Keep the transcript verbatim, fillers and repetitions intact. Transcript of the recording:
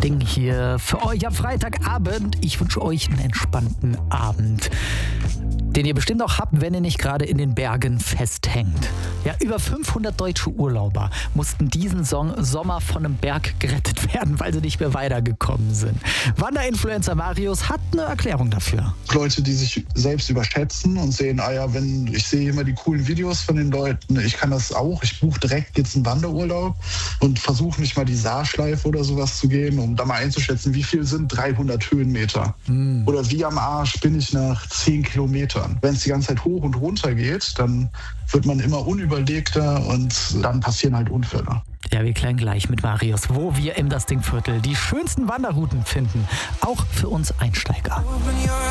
Ding hier für euch am Freitagabend. Ich wünsche euch einen entspannten Abend, den ihr bestimmt auch habt, wenn ihr nicht gerade in den Bergen festhängt. Ja, über fünfhundert deutsche Urlauber mussten diesen Song Sommer von einem Berg gerettet werden, weil sie nicht mehr weitergekommen sind. Wanderinfluencer Marius hat eine Erklärung dafür. Leute, die sich selbst überschätzen und sehen, ah ja, wenn ich sehe immer die coolen Videos von den Leuten, ich kann das auch, ich buche direkt jetzt einen Wanderurlaub und versuche nicht mal die Saarschleife oder sowas zu gehen, um da mal einzuschätzen, wie viel sind dreihundert Höhenmeter. Mm. Oder wie am Arsch bin ich nach zehn Kilometern. Wenn es die ganze Zeit hoch und runter geht, dann wird man immer unüberlegter und dann passieren halt Unfälle. Ja, wir klären gleich mit Marius, wo wir im Das Ding Viertel die schönsten Wanderrouten finden. Auch für uns Einsteiger.